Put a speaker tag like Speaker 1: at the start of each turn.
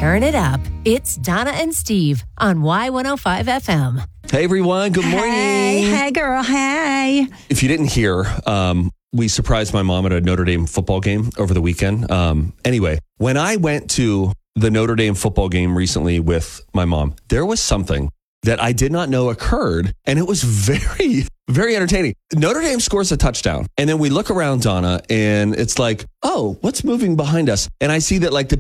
Speaker 1: Turn it up. It's Donna and Steve on Y105 FM.
Speaker 2: Hey, everyone. Good morning.
Speaker 3: Hey, girl. Hey.
Speaker 2: If you didn't hear, we surprised my mom at a Notre Dame football game over the weekend. Anyway, when I went to the Notre Dame football game recently with my mom, there was something that I did not know occurred, and it was very, very entertaining. Notre Dame scores a touchdown, and then we look around, Donna, and it's like, oh, what's moving behind us? And I see that like the